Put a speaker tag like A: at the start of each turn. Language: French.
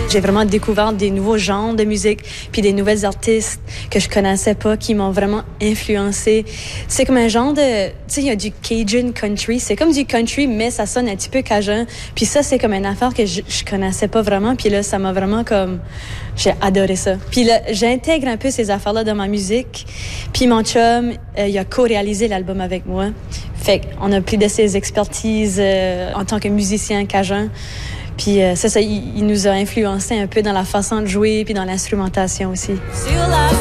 A: J'ai vraiment découvert des nouveaux genres de musique, puis des nouvelles artistes que je connaissais pas, qui m'ont vraiment influencé. C'est comme un genre de... Tu sais, il y a du Cajun country. C'est comme du country, mais ça sonne un petit peu cajun. Puis ça, c'est comme une affaire que je connaissais pas vraiment. Puis là, ça m'a vraiment comme... J'ai adoré ça. Puis là, j'intègre un peu ces affaires-là dans ma musique. Puis mon chum, il a co-réalisé l'album avec moi. Fait qu'on a pris de ses expertises en tant que musicien cajun. Puis ça, il nous a influencé un peu dans la façon de jouer puis dans l'instrumentation aussi.